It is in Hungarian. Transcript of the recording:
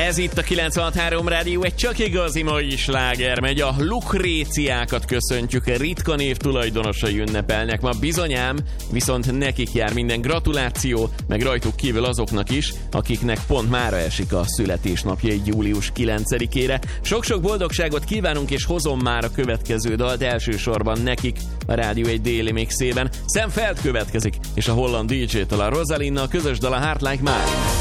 Ez itt a 96.3 Rádió, egy csak igazi mai sláger megy. A Lukréciákat köszöntjük, ritka név tulajdonosai ünnepelnek ma bizonyám, viszont nekik jár minden gratuláció, meg rajtuk kívül azoknak is, akiknek pont mára esik a születésnapja egy július 9-ére. Sok-sok boldogságot kívánunk, és hozom már a következő dalt, elsősorban nekik a Rádió egy déli mixében. Sam Feld következik, és a holland DJ-től a Rosalinna, a közös dal a Heart Like Mine.